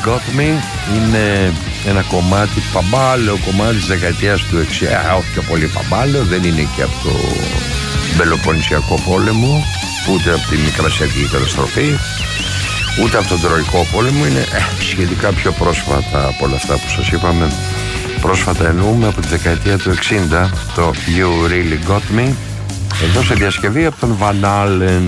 Got Me είναι ένα κομμάτι, παμπάλαιο κομμάτι της δεκαετίας του 60, όχι και πολύ παμπάλαιο, δεν είναι και από το Πελοποννησιακό πόλεμο, ούτε από τη Μικρασιατική καταστροφή, ούτε από τον Τροϊκό πόλεμο, είναι σχετικά πιο πρόσφατα από όλα αυτά που σας είπαμε. Πρόσφατα εννοούμε από τη δεκαετία του 60, το You Really Got Me, εδώ σε διασκευή από τον Van Halen.